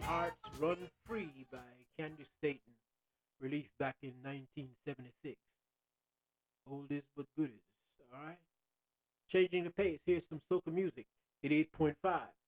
Hearts Run Free by Candy Staten, released back in 1976. Oldies but goodies, alright? Changing the pace, here's some soca music at 8.5.